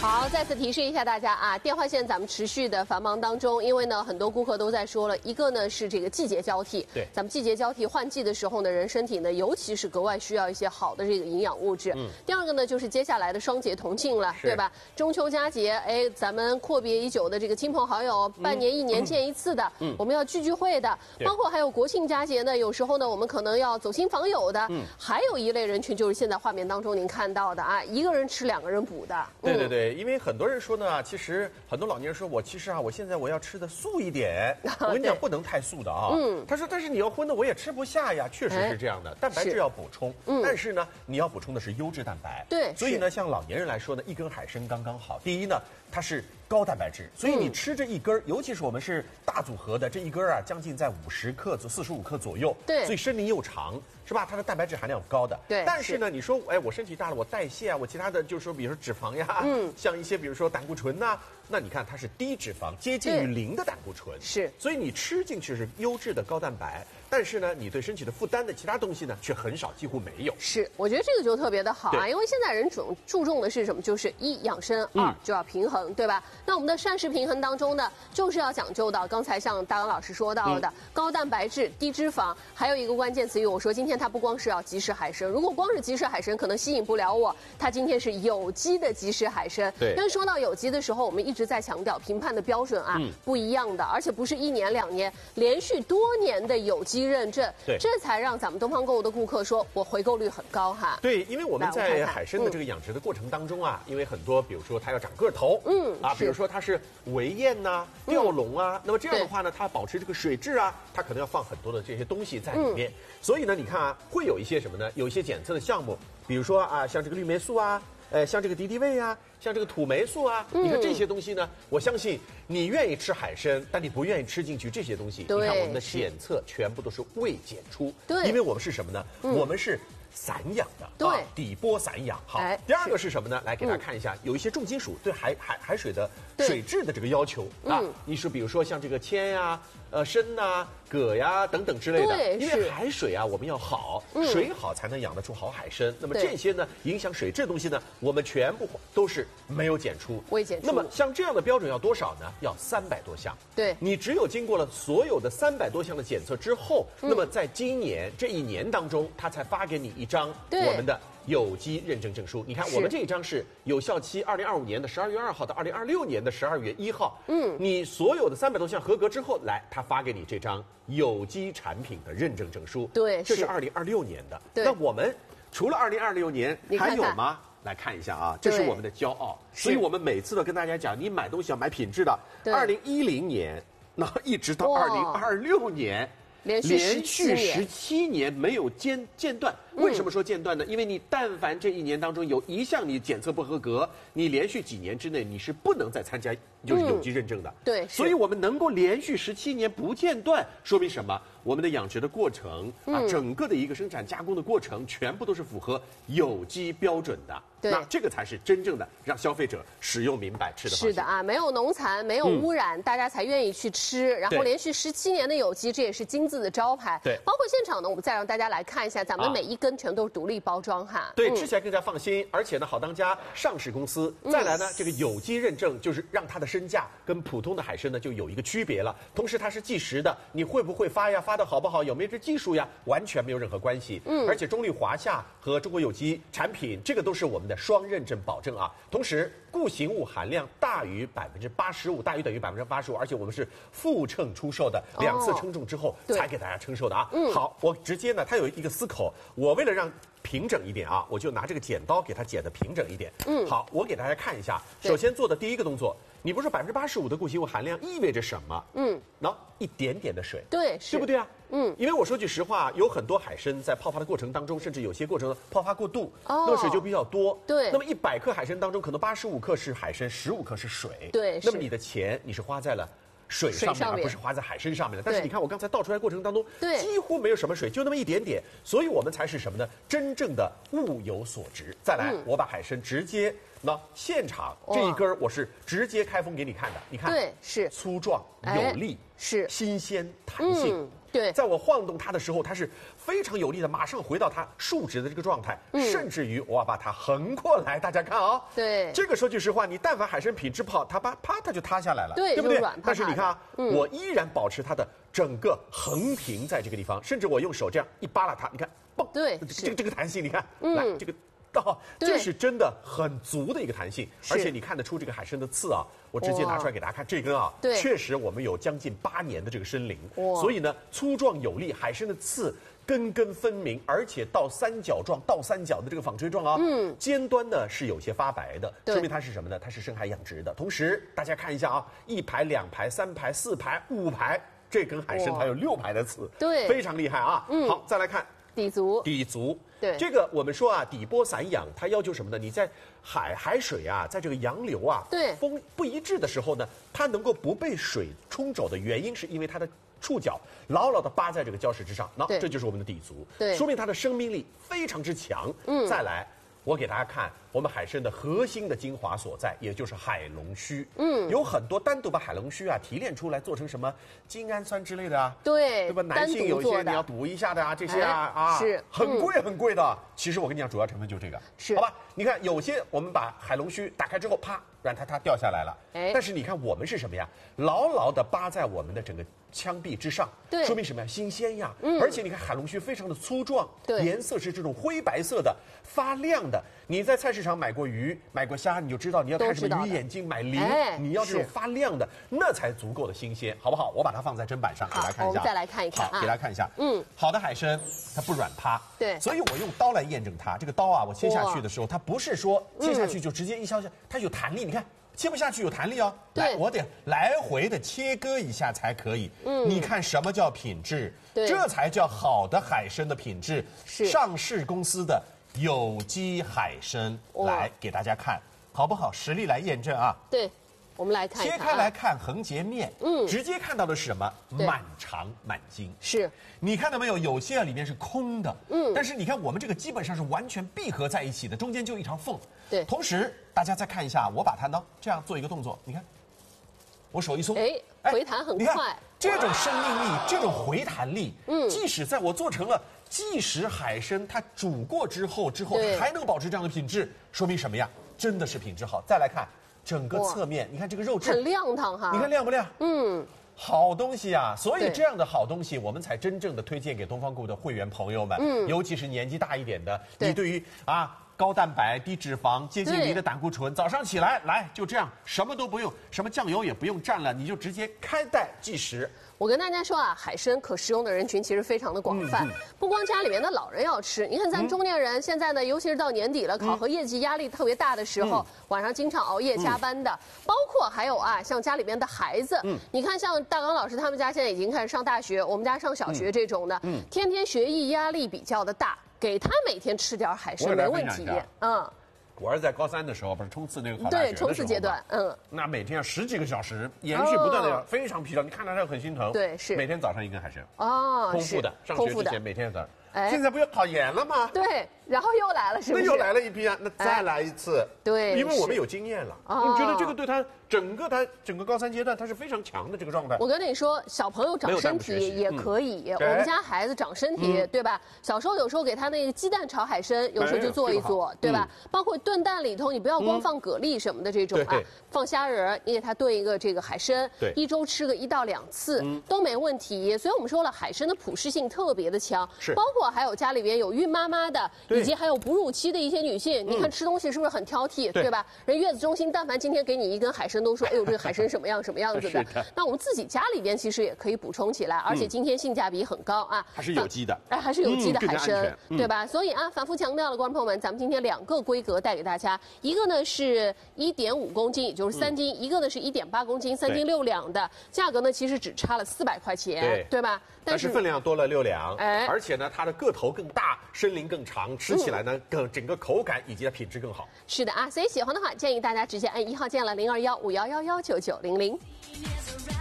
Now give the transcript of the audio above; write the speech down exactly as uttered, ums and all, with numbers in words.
好，再次提示一下大家啊，电话线咱们持续的繁忙当中，因为呢，很多顾客都在说了，一个呢是这个季节交替， 对， 咱们季节交替换季的时候呢，人身体呢，尤其是格外需要一些好的这个营养物质。嗯，第二个呢，就是接下来的双节同庆了，对吧？中秋佳节，哎，咱们阔别已久的这个亲朋好友，嗯、半年一年见一次的，嗯，我们要聚聚会的，包括还有国庆佳节呢，有时候呢，我们可能要走亲访友的，嗯，还有一类人群就是现在画面当中您看到的啊，一个人吃两个人补的， 对对对。因为很多人说呢，其实很多老年人说，我其实啊，我现在我要吃的素一点。我跟你讲，不能太素的啊。嗯。他说，但是你要荤的，我也吃不下呀。确实是这样的，蛋白质要补充。嗯。但是呢，你要补充的是优质蛋白。 对。 所以呢，像老年人来说呢，一根海参刚刚好。第一呢，它是高蛋白质，所以你吃这一根，尤其是我们是大组合的这一根啊，将近在五十克至四十五克左右。 对。 所以身龄又长，是吧？它的蛋白质含量高的。 对。 但是呢，你说，哎，我身体大了，我代谢啊，我其他的就是说，比如说脂肪呀，嗯。像一些比如说胆固醇呐、啊，那你看它是低脂肪，接近于零的胆固醇， 是， 所以你吃进去是优质的高蛋白，但是呢，你对身体的负担的其他东西呢却很少，几乎没有。 是，我觉得这个就特别的好啊，因为现在人注注重的是什么？就是一养生，二、嗯、就要平衡，对吧？那我们的膳食平衡当中呢，就是要讲究到刚才像大刚老师说到的、嗯、高蛋白质、低脂肪，还有一个关键词语，我说今天它不光是要即食海参，如果光是即食海参可能吸引不了我，它今天是有机的即食海参。 对， 因为说到有机的时候，我们一直在强调评判的标准啊、嗯、不一样的，而且不是一年两年，连续多年的有机认证， 对， 这才让咱们东方购物的顾客说我回购率很高哈。 对，因为我们在海参的这个养殖的过程当中啊，嗯、因为很多比如说它要长个头，嗯啊，比如说它是围燕呐、啊、吊笼啊、嗯，那么这样的话呢，它保持这个水质啊，它可能要放很多的这些东西在里面，嗯、所以呢，你看啊，会有一些什么呢？有一些检测的项目，比如说啊，像这个绿霉素啊。呃，像这个敌敌畏啊，像这个土霉素啊，嗯、你看这些东西呢，我相信你愿意吃海参，但你不愿意吃进去这些东西。你看我们的检测全部都是未检出， 对， 因为我们是什么呢？嗯、我们是散养的， 对， 啊、底波散养。好，哎、第二个是什么呢？来给大家看一下，嗯、有一些重金属对海海海水的水质的这个要求啊。嗯、你说，比如说像这个铅呀、呃砷呐、铬呀等等之类的，因为海水啊，我们要好，嗯、水好才能养得出好海参。那么这些呢，影响水质的东西呢，我们全部都是没有检出， 未检出。 那么像这样的标准要多少呢？要三百多项。 对， 你只有经过了所有的三百多项的检测之后，嗯、那么在今年这一年当中，他才发给你一张我们的有机认证证书。你看，我们这一张是有效期二零二五年的十二月二号到二零二六年的十二月一号。嗯，你所有的三百多项合格之后，来，他发给你这张有机产品的认证证书。 对， 这是二零二六年的。 对， 那我们除了二零二六年还有吗？来看一下啊，这是我们的骄傲，所以我们每次都跟大家讲，你买东西要买品质的。二零一零年，那一直到二零二六年， 连续十七年没有间间断。为什么说间断呢？因为你但凡这一年当中有一项你检测不合格，你连续几年之内你是不能再参加就是有机认证的。 嗯、对， 所以我们能够连续十七年不间断，说明什么？我们的养殖的过程啊，嗯、整个的一个生产加工的过程，全部都是符合有机标准的。 对， 那这个才是真正的让消费者使用明白、吃的方式。 是的啊，没有农残，没有污染，嗯、大家才愿意去吃。然后连续十七年的有机，这也是金字的招牌。 对， 包括现场呢，我们再让大家来看一下，咱们每一根全都是独立包装哈。 对，吃起来更加放心。而且呢，好当家上市公司，再来呢，这个有机认证就是让它的身价跟普通的海参呢就有一个区别了。同时它是计时的，你会不会发呀？发的好不好？有没有这技术呀？完全没有任何关系。嗯，而且中立华夏和中国有机产品，这个都是我们的双认证保证啊。同时，固形物含量大于百分之八十五，大于等于百分之八十五，而且我们是复称出售的，两次称重之后才给大家称售的啊。嗯，好，我直接呢，它有一个司口，我为了让平整一点啊，我就拿这个剪刀给它剪得平整一点。嗯，好，我给大家看一下，首先做的第一个动作，你不是百分之八十五的固形物含量意味着什么？嗯，那一点点的水， 对， 对不对啊？嗯，因为我说句实话，有很多海参在泡发的过程当中，甚至有些过程泡发过度，哦，那么水就比较多。 对， 那么一百克海参当中，可能八十五克是海参，十五克是水。 对， 那么你的钱你是花在了水上面，而不是花在海参上面的。但是你看我刚才倒出来过程当中， 对， 几乎没有什么水，就那么一点点，所以我们才是什么呢？真正的物有所值。再来，嗯、我把海参直接那现场这一根我是直接开封给你看的，你看， 对，是粗壮有力， 是新鲜弹性。嗯对， 在我晃动它的时候，它是非常有力的，马上回到它竖直的这个状态，嗯、甚至于我把它横过来，大家看啊、哦， 对， 这个说句实话，你但凡海参品质不好，它啪啪它就塌下来了， 对， 对不对？ 软趴趴但是你看啊， 嗯、 我依然保持它的整个横平在这个地方，甚至我用手这样一扒拉它，你看，嘣， 对， 这个这个弹性，你看， 嗯、 来这个。哦，这是真的很足的一个弹性，而且你看得出这个海参的刺啊，我直接拿出来给大家看，这根啊，确实我们有将近八年的这个参龄，所以呢粗壮有力，海参的刺根根分明，而且倒三角状、倒三角的这个纺锤状啊，嗯，尖端呢是有些发白的，说明它是什么呢？它是深海养殖的。同时大家看一下啊，一排、两排、三排、四排、五排，这根海参它有六排的刺， 对， 非常厉害啊。嗯，好，再来看。 底足， 底足， 对这个我们说啊，底波散养，它要求什么呢？你在海海水啊，在这个洋流啊， 对， 风不一致的时候呢，它能够不被水冲走的原因，是因为它的触角牢牢地扒在这个礁石之上，那这就是我们的底足， 对， 说明它的生命力非常之强。嗯，再来。我给大家看我们海参的核心的精华所在，也就是海龙须。嗯，有很多单独把海龙须啊提炼出来，做成什么精氨酸之类的啊， 对， 对吧？男性有一些你要补一下的啊，这些啊、哎、啊， 是很贵很贵的。其实我跟你讲，主要成分就是这个， 是好吧？你看有些我们把海龙须打开之后，啪，软塌塌掉下来了。哎，但是你看我们是什么呀？牢牢地扒在我们的整个枪壁之上， 对， 说明什么呀？新鲜呀。嗯，而且你看海龙须非常的粗壮， 对， 颜色是这种灰白色的，发亮的。你在菜市场买过鱼、买过虾，你就知道你要看什么鱼眼睛、买鳞，哎、你要这种发亮的，那才足够的新鲜，好不好？我把它放在砧板上给大家看一下。 我们再来看一看， 好，给大家看一下。嗯，好的海参它不软趴， 对， 所以我用刀来验证它。这个刀啊，我切下去的时候，它不是说切下去就直接一削下，它有弹力，你看。切不下去有弹力哦，来，我得来回的切割一下才可以。嗯，你看什么叫品质？这才叫好的海参的品质。是上市公司的有机海参，来给大家看好不好？实力来验证啊。 对，我们来看一看、 啊。切开来看横截面，嗯，直接看到的是什么？满长满筋。 是， 你看到没有？有些啊里面是空的，嗯，但是你看我们这个基本上是完全闭合在一起的，中间就一条缝。 对， 同时大家再看一下，我把它呢这样做一个动作，你看，我手一松， 哎，回弹很快。 这种生命力，这种回弹力，嗯，即使在我做成了即食海参，它煮过之后，之后还能保持这样的品质，说明什么呀？真的是品质好。再来看整个侧面，你看这个肉质很亮堂哈， 你看亮不亮？ 嗯。 好东西啊，所以这样的好东西，我们才真正的推荐给东方顾的会员朋友们，嗯，尤其是年纪大一点的，你对于啊高蛋白、低脂肪、接近零的胆固醇，早上起来来就这样，什么都不用，什么酱油也不用蘸了，你就直接开袋即食。 我跟大家说啊，海参可食用的人群其实非常的广泛，嗯嗯、不光家里面的老人要吃，你看咱中年人、嗯、现在呢，尤其是到年底了，考核业绩压力特别大的时候，嗯、晚上经常熬夜加班的，嗯、包括还有啊，像家里面的孩子，嗯、你看像大刚老师他们家现在已经开始上大学，我们家上小学这种的，嗯、天天学艺压力比较的大，给他每天吃点海参没问题，嗯。 我儿子在高三的时候，不是冲刺那个考大学的时候， 对，冲刺阶段，嗯， 那每天要十几个小时，延续不断的，非常疲劳，你看到他很心疼。 对，是每天早上一根海参， 哦， 空腹的，上学之前每天早上。 哎， 现在不要考研了吗？ 对，然后又来了，是不是？ 那又来了一批啊，那再来一次。 对， 因为我们有经验了，我觉得这个对他整个他整个高三阶段他是非常强的这个状态。 我跟你说，小朋友长身体也可以，我们家孩子长身体，对吧？小时候有时候给他那个鸡蛋炒海参，有时候就做一做，对吧？包括炖蛋里头，你不要光放蛤蜊什么的这种啊，放虾仁，你给他炖一个这个海参，一周吃个一到两次都没问题。所以我们说了，海参的普适性特别的强， 是包括还有家里边有孕妈妈的，以及还有哺乳期的一些女性，你看吃东西是不是很挑剔，对吧？人月子中心但凡今天给你一根海参，都说哎呦这个海参什么样什么样子的。那我们自己家里边其实也可以补充起来，而且今天性价比很高啊， 还是有机的， 哎，还是有机的海参，对吧？所以啊，反复强调了，观众朋友们，咱们今天两个规格带给大家，一个呢是一点五公斤，也就是三斤，一个呢是一点八公斤，三斤六两的，价格呢其实只差了四百块钱，对吧？ 但是分量多了六两，哎，而且呢它的个头更大，身龄更长，吃起来呢更整个口感以及品质更好。 是的啊，所以喜欢的话，建议大家直接按一号键了，零二幺五幺幺幺九九零零。